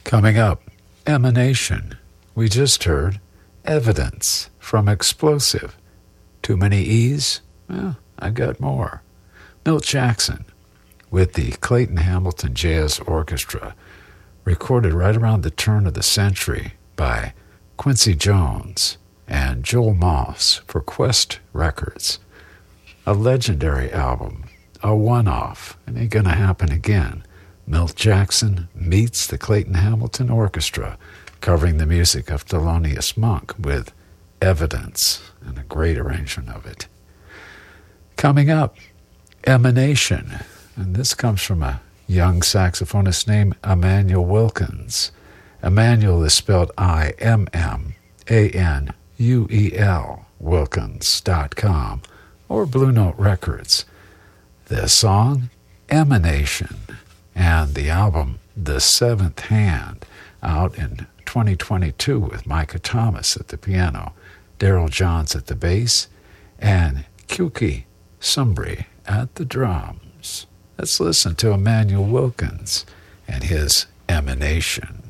Coming up, Emanation. We just heard Evidence from Explosive. Too many E's? Well, I got more. Milt Jackson with the Clayton Hamilton Jazz Orchestra, recorded right around the turn of the century by Quincy Jones and Joel Moss for Quest Records. A legendary album, a one-off, and ain't gonna happen again. Milt Jackson meets the Clayton Hamilton Orchestra, covering the music of Thelonious Monk with Evidence, and a great arrangement of it. Coming up, Emanation, and this comes from a young saxophonist named Emmanuel Wilkins. Emmanuel is spelled I-M-M-A-N-U-E-L, Wilkins.com, or Blue Note Records. The song, Emanation, and the album, The Seventh Hand, out in 2022 with Micah Thomas at the piano, Daryl Johns at the bass, and Kyuki Sumbri at the drums. Let's listen to Emmanuel Wilkins and his Emanation.